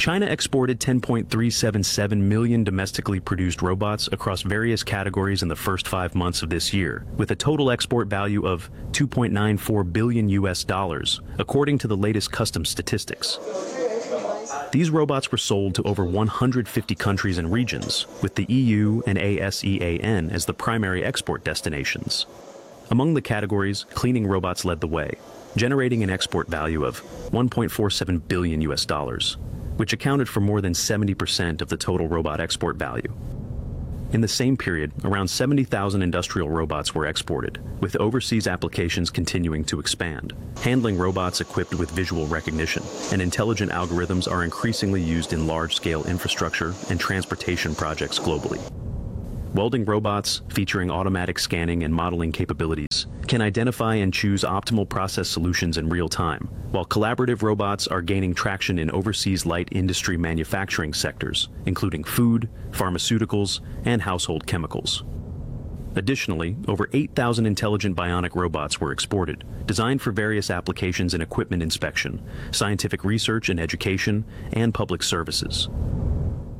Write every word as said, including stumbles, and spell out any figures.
China exported ten point three seven seven million domestically produced robots across various categories in the first five months of this year, with a total export value of two point nine four billion U S dollars, according to the latest customs statistics. These robots were sold to over one hundred fifty countries and regions, with the E U and ASEAN as the primary export destinations. Among the categories, cleaning robots led the way, generating an export value of one point four seven billion U S dollars, which accounted for more than seventy percent of the total robot export value. In the same period, around seventy thousand industrial robots were exported, with overseas applications continuing to expand. Handling robots equipped with visual recognition and intelligent algorithms are increasingly used in large-scale infrastructure and transportation projects globally. Welding robots, featuring automatic scanning and modeling capabilities, can identify and choose optimal process solutions in real time, while collaborative robots are gaining traction in overseas light industry manufacturing sectors, including food, pharmaceuticals, and household chemicals. Additionally, over eight thousand intelligent bionic robots were exported, designed for various applications in equipment inspection, scientific research and education, and public services.